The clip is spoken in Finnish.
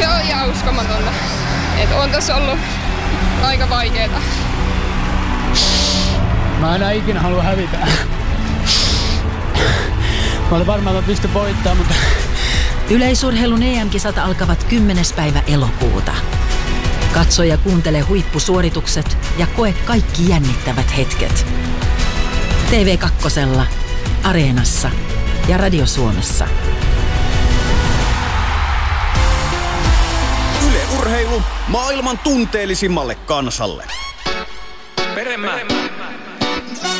Se on ihan uskomatonta. On tässä ollut aika vaikeeta. Mä en ikinä halua hävitä. Mä olin varmaan, että mä pystyn voittamaan, mutta... Yleisurheilun EM-kisat alkavat 10. päivä elokuuta. Katso ja kuuntele huippusuoritukset ja koe kaikki jännittävät hetket. TV2, Areenassa ja Radio Suomessa. Yle Urheilu maailman tunteellisimmalle kansalle. Peremä.